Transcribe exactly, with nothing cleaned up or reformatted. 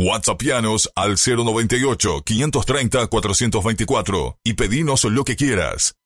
WhatsAppianos al cero noventa y ocho, quinientos treinta, cuatrocientos veinticuatro y pedinos lo que quieras.